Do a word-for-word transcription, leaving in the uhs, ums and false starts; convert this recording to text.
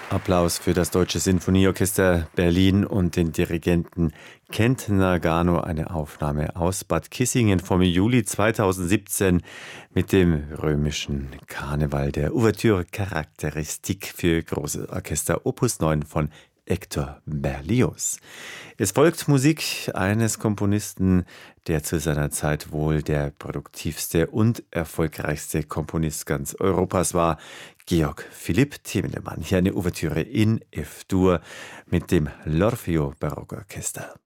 Applaus für das Deutsche Sinfonieorchester Berlin und den Dirigenten Kent Nagano, eine Aufnahme aus Bad Kissingen vom Juli zweitausendsiebzehn mit dem römischen Karneval, der Ouverture Charakteristik für großes Orchester Opus neun von Hector Berlioz. Es folgt Musik eines Komponisten, der zu seiner Zeit wohl der produktivste und erfolgreichste Komponist ganz Europas war, Georg Philipp Thielemann. Hier eine Ouvertüre in F-Dur mit dem L'Orfeo Barockorchester.